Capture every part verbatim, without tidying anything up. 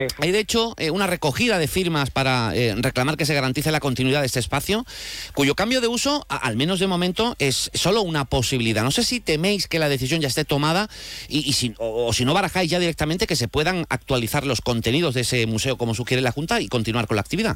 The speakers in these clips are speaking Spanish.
Hay, de hecho, eh, una recogida de firmas para eh, reclamar que se garantice la continuidad de este espacio, cuyo cambio de uso, a, al menos de momento, es solo una posibilidad. No sé si teméis que la decisión ya esté tomada y, y si, o, o si no barajáis ya directamente que se puedan actualizar los contenidos de ese museo como sugiere la Junta y continuar con la actividad.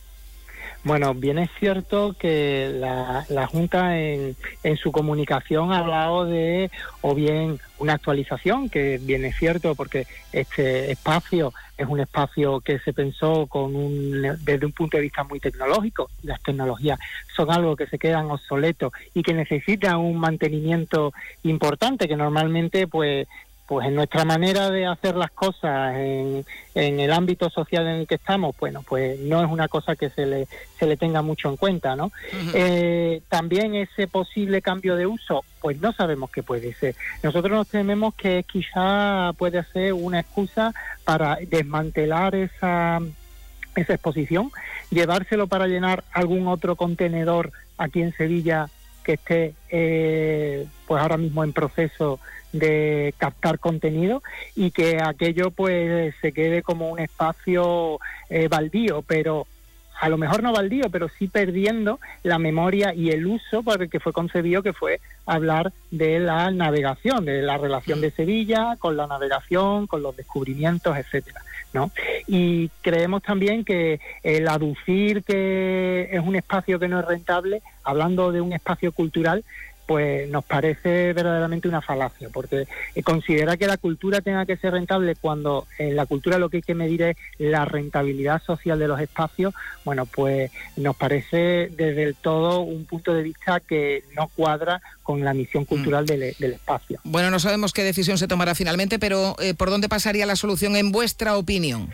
Bueno, bien es cierto que la, la Junta en, en su comunicación ha hablado de, o bien una actualización, que bien es cierto porque este espacio es un espacio que se pensó con un, desde un punto de vista muy tecnológico. Las tecnologías son algo que se quedan obsoletos y que necesitan un mantenimiento importante, que normalmente pues pues en nuestra manera de hacer las cosas en, en el ámbito social en el que estamos, bueno, pues no es una cosa que se le se le tenga mucho en cuenta, ¿no? Uh-huh. Eh, también ese posible cambio de uso, pues no sabemos qué puede ser. Nosotros nos tememos que quizá puede ser una excusa para desmantelar esa esa exposición, llevárselo para llenar algún otro contenedor aquí en Sevilla que esté eh, pues ahora mismo en proceso de captar contenido y que aquello pues se quede como un espacio eh, baldío, pero a lo mejor no baldío, pero sí perdiendo la memoria y el uso por el que fue concebido, que fue hablar de la navegación, de la relación de Sevilla con la navegación, con los descubrimientos, etcétera, ¿no? Y creemos también que el aducir que es un espacio que no es rentable, hablando de un espacio cultural, pues nos parece verdaderamente una falacia, porque considera que la cultura tenga que ser rentable cuando en la cultura lo que hay que medir es la rentabilidad social de los espacios. Bueno, pues nos parece desde el todo un punto de vista que no cuadra con la misión cultural mm. del, del espacio. Bueno, no sabemos qué decisión se tomará finalmente, pero eh, ¿por dónde pasaría la solución en vuestra opinión?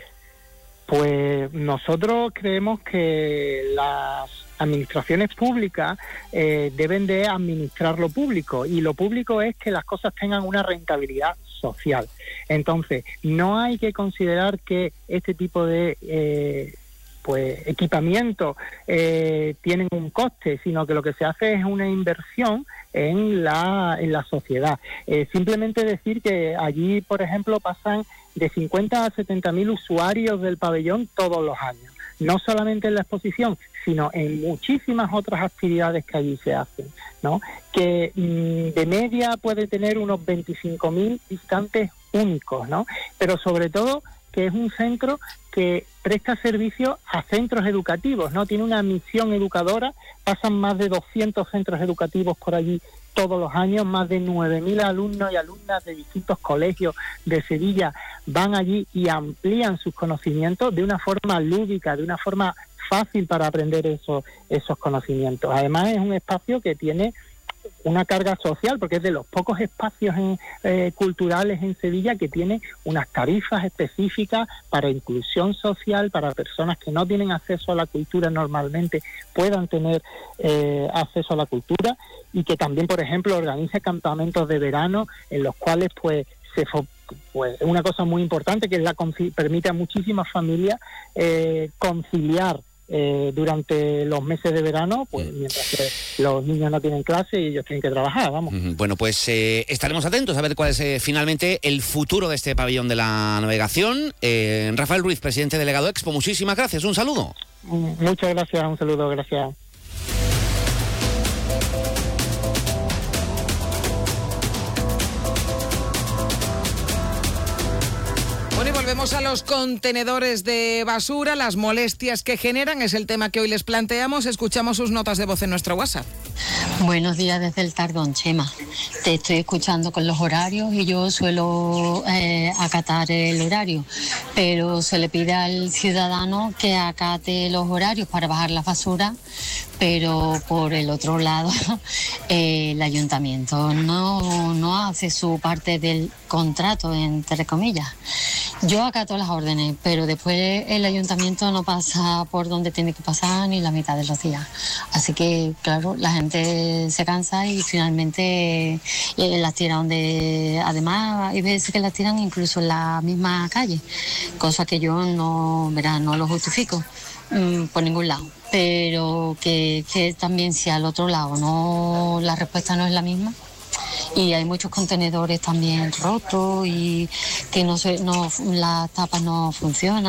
Pues nosotros creemos que las administraciones públicas eh, deben de administrar lo público, y lo público es que las cosas tengan una rentabilidad social. Entonces, no hay que considerar que este tipo de eh, pues equipamientos eh, tienen un coste, sino que lo que se hace es una inversión en la en la sociedad. Eh, simplemente decir que allí, por ejemplo, pasan de cincuenta a setenta mil usuarios del pabellón todos los años, no solamente en la exposición, sino en muchísimas otras actividades que allí se hacen, ¿no? Que mmm, de media puede tener unos veinticinco mil visitantes únicos, ¿no? Pero sobre todo que es un centro que presta servicio a centros educativos, ¿no? Tiene una misión educadora, pasan más de doscientos centros educativos por allí todos los años, más de nueve mil alumnos y alumnas de distintos colegios de Sevilla van allí y amplían sus conocimientos de una forma lúdica, de una forma fácil para aprender esos, esos conocimientos. Además es un espacio que tiene una carga social, porque es de los pocos espacios en, eh, culturales en Sevilla que tiene unas tarifas específicas para inclusión social, para personas que no tienen acceso a la cultura normalmente puedan tener eh, acceso a la cultura, y que también, por ejemplo, organiza campamentos de verano en los cuales pues se fo- pues una cosa muy importante que es la conci- permite a muchísimas familias eh, conciliar Eh, durante los meses de verano, pues mientras que los niños no tienen clase y ellos tienen que trabajar, vamos. Bueno, pues eh, estaremos atentos a ver cuál es eh, finalmente el futuro de este pabellón de la navegación. Eh, Rafael Ruiz, presidente delegado Expo, muchísimas gracias, un saludo. Muchas gracias, un saludo, gracias. Bueno, y volvemos a los contenedores de basura, las molestias que generan, es el tema que hoy les planteamos. Escuchamos sus notas de voz en nuestro WhatsApp. Buenos días desde el Tardón, Chema. Te estoy escuchando con los horarios y yo suelo eh, acatar el horario, pero se le pide al ciudadano que acate los horarios para bajar la basura, pero por el otro lado eh, el ayuntamiento no, no hace su parte del contrato, entre comillas. Yo acato las órdenes, pero después el ayuntamiento no pasa por donde tiene que pasar ni la mitad de los días. Así que, claro, la gente se cansa y finalmente eh, las tira donde... Además, hay veces que las tiran incluso en la misma calle, cosa que yo no, verá, no lo justifico mmm, por ningún lado. Pero que, que también si al otro lado no la respuesta no es la misma y hay muchos contenedores también rotos y que no se, no, las tapas no funcionan.